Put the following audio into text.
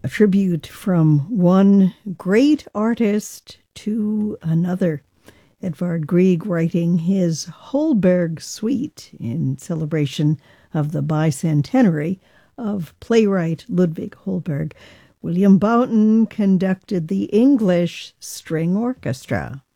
A tribute from one great artist to another. Edvard Grieg writing his Holberg Suite in celebration of the bicentenary of playwright Ludwig Holberg. William Boughton conducted the English String Orchestra.